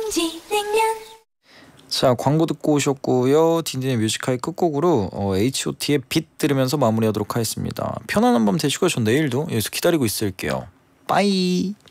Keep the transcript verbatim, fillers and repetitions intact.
자, 광고 듣고 오셨고요. 딘딘의 뮤지카이 끝곡으로 어, 에이치 오 티의 빛 들으면서 마무리하도록 하겠습니다. 편안한 밤 되시고 전 내일도 여기서 기다리고 있을게요. 빠이.